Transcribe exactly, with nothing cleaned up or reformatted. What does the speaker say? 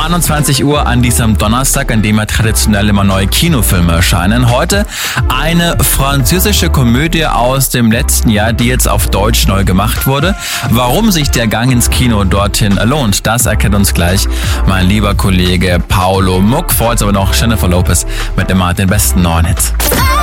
einundzwanzig Uhr an diesem Donnerstag, an dem ja traditionell immer neue Kinofilme erscheinen. Heute eine französische Komödie aus dem letzten Jahr, die jetzt auf Deutsch neu gemacht wurde. Warum sich der Gang ins Kino dorthin lohnt, das erkennt uns gleich mein lieber Kollege Paolo Muck. Vor uns aber noch Jennifer Lopez mit immer den besten neuen Hits.